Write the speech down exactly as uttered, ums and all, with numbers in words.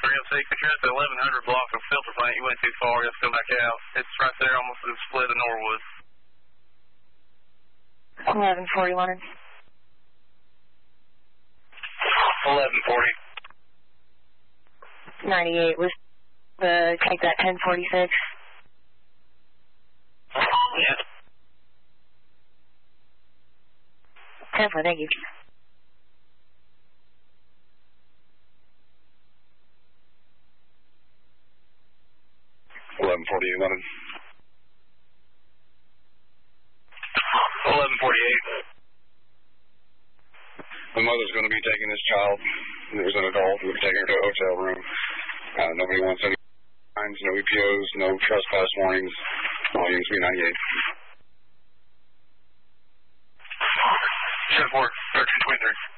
three oh six. If you're at the eleven hundred block of filter plant, you went too far. You have to come back out. It's right there almost at the split of Norwood. eleven forty-one. eleven forty. ninety-eight. Was the take that ten forty-six? Yeah. ten four, thank you. eleven forty-eight, London. eleven forty-eight. The mother's going to be taking this child. There was an adult who was taking her to a hotel room. Uh, nobody wants any signs, no E P Os, no trespass warnings. All units B ninety-eight. ten four, thirteen twenty-three.